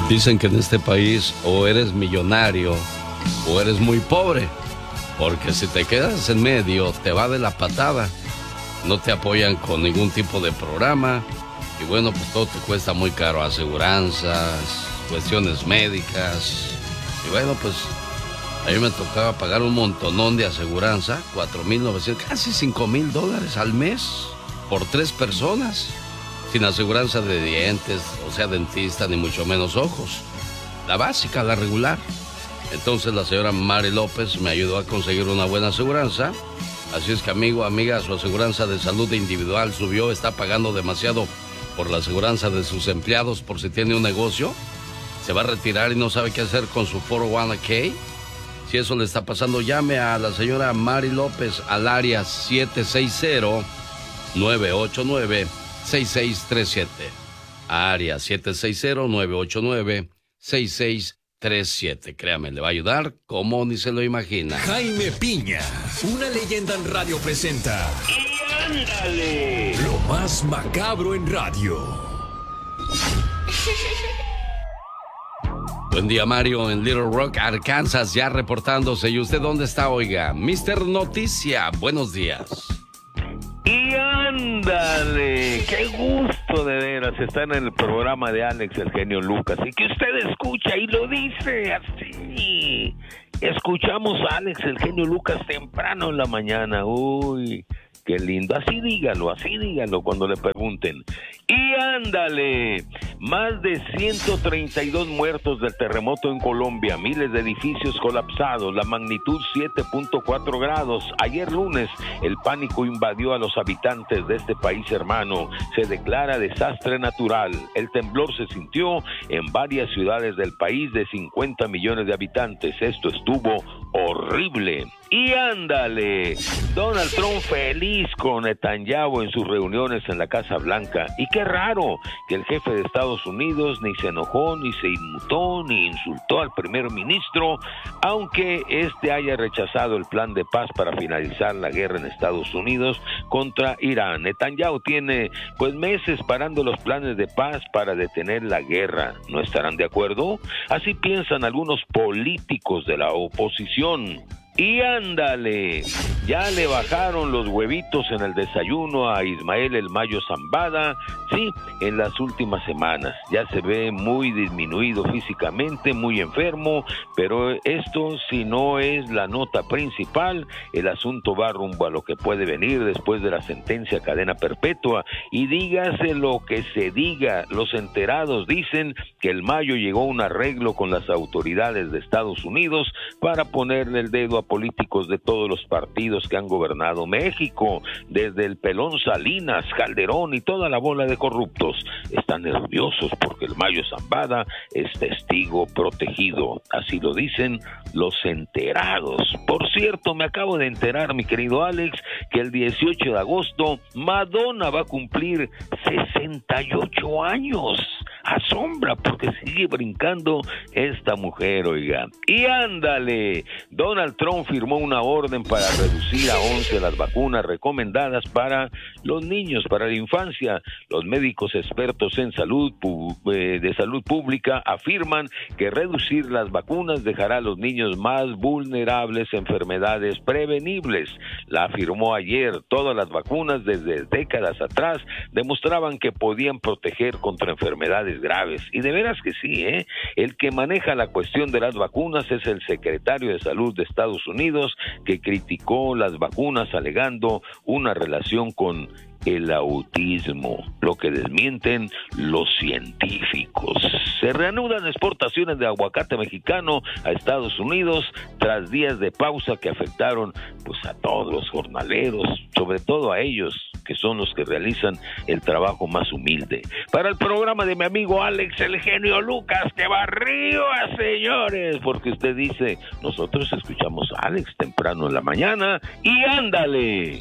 Dicen que en este país o eres millonario o eres muy pobre, porque si te quedas en medio te va de la patada, no te apoyan con ningún tipo de programa y bueno, pues todo te cuesta muy caro, aseguranzas, cuestiones médicas y bueno, pues a mí me tocaba pagar un montonón de aseguranza, 4,900, casi $5,000 al mes por 3 personas. Sin aseguranza de dientes, o sea, dentista, ni mucho menos ojos. La básica, la regular. Entonces la señora Mari López me ayudó a conseguir una buena aseguranza. Así es que, amigo, amiga, su aseguranza de salud individual subió, está pagando demasiado por la aseguranza de sus empleados por si tiene un negocio. Se va a retirar y no sabe qué hacer con su 401k. Si eso le está pasando, llame a la señora Mari López al área 760-989-6637. Área 760-989-6637. Créame, le va a ayudar como ni se lo imagina. Jaime Piña, una leyenda en radio presenta. ¡Y ándale! Lo más macabro en radio. Buen día, Mario, en Little Rock, Arkansas, ya reportándose. ¿Y usted dónde está, oiga? Mister Noticia, buenos días. ¡Y ándale! ¡Qué gusto de veras estar en el programa de Alex, el genio Lucas! Y que usted escucha y lo dice así. Escuchamos a Alex, el genio Lucas, temprano en la mañana. ¡Uy! ¡Qué lindo! Así dígalo cuando le pregunten. ¡Y ándale! Más de 132 muertos del terremoto en Colombia, miles de edificios colapsados, la magnitud 7.4 grados. Ayer lunes, el pánico invadió a los habitantes de este país hermano. Se declara desastre natural. El temblor se sintió en varias ciudades del país de 50 millones de habitantes. Esto estuvo horrible. Y ándale, Donald Trump feliz con Netanyahu en sus reuniones en la Casa Blanca. Y qué raro que el jefe de Estados Unidos ni se enojó, ni se inmutó, ni insultó al primer ministro, aunque este haya rechazado el plan de paz para finalizar la guerra en Estados Unidos contra Irán. Netanyahu tiene pues meses parando los planes de paz para detener la guerra. ¿No estarán de acuerdo? Así piensan algunos políticos de la oposición. Y ándale, ya le bajaron los huevitos en el desayuno a Ismael El Mayo Zambada, sí, en las últimas semanas. Ya se ve muy disminuido físicamente, muy enfermo, pero esto si no es la nota principal, el asunto va rumbo a lo que puede venir después de la sentencia a cadena perpetua. Y dígase lo que se diga, los enterados dicen que El Mayo llegó a un arreglo con las autoridades de Estados Unidos para ponerle el dedo a políticos de todos los partidos que han gobernado México, desde el pelón Salinas, Calderón y toda la bola de corruptos. Están nerviosos porque El Mayo Zambada es testigo protegido, así lo dicen los enterados. Por cierto, me acabo de enterar, mi querido Alex, que el 18 de agosto Madonna va a cumplir 68 años. Asombra porque sigue brincando esta mujer, oiga. Y ándale, Donald Trump firmó una orden para reducir a 11 las vacunas recomendadas para los niños, para la infancia. Los médicos expertos en salud de salud pública afirman que reducir las vacunas dejará a los niños más vulnerables a enfermedades prevenibles. La afirmó ayer. Todas las vacunas desde décadas atrás demostraban que podían proteger contra enfermedades graves. Y de veras que sí, ¿eh? El que maneja la cuestión de las vacunas es el secretario de Salud de Estados Unidos, que criticó las vacunas alegando una relación con el autismo, lo que desmienten los científicos. Se reanudan exportaciones de aguacate mexicano a Estados Unidos tras días de pausa que afectaron pues a todos los jornaleros, sobre todo a ellos que son los que realizan el trabajo más humilde. Para el programa de mi amigo Alex, el genio Lucas, que va arriba, señores, porque usted dice, nosotros escuchamos a Alex temprano en la mañana, y ándale.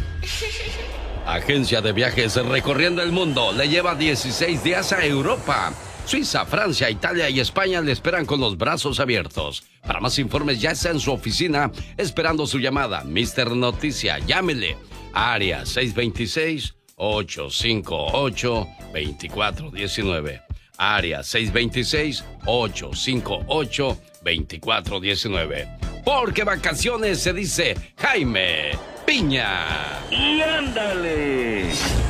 Agencia de viajes recorriendo el mundo le lleva 16 días a Europa. Suiza, Francia, Italia y España le esperan con los brazos abiertos. Para más informes ya está en su oficina esperando su llamada. Mister Noticia, llámele. Área 626-858-2419. área 626-858-2419. Porque vacaciones se dice Jaime Piña. Y ándale.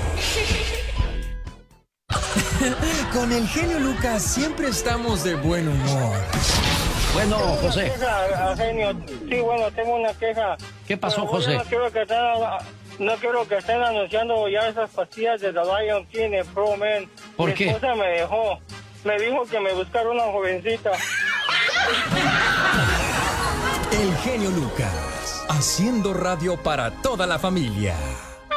Con el genio Lucas siempre estamos de buen humor. Bueno, José. Genio. Sí, bueno, tengo una queja. ¿Qué pasó, Bueno, José? No quiero que estén anunciando ya esas pastillas de The Lion King en Pro Man. ¿Por qué? Mi esposa me dijo que me buscara una jovencita. El genio Lucas, haciendo radio para toda la familia.